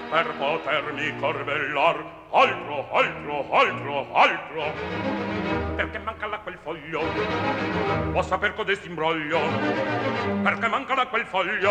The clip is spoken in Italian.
per potermi corvellar. Altro, altro, altro, altro. Perché manca là quel foglio? Possa per codesti imbroglio? Perché manca là quel foglio?